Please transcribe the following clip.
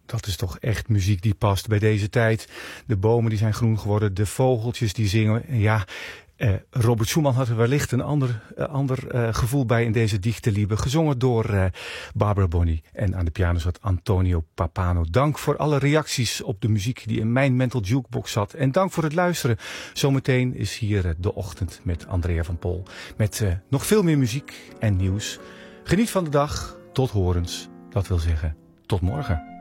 Dat is toch echt muziek die past bij deze tijd. De bomen die zijn groen geworden, de vogeltjes die zingen. Ja, Robert Schumann had er wellicht een ander gevoel bij in deze Dichterliebe. Gezongen door Barbara Bonney. En aan de piano zat Antonio Papano. Dank voor alle reacties op de muziek die in mijn mental jukebox zat. En dank voor het luisteren. Zometeen is hier De Ochtend met Andrea van Pol. Met nog veel meer muziek en nieuws. Geniet van de dag. Tot horens. Dat wil zeggen, tot morgen.